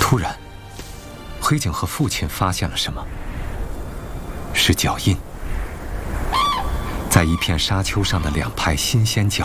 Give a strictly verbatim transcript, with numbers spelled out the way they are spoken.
突然，黑警和父亲发现了什么？是脚印，在一片沙丘上的两排新鲜脚。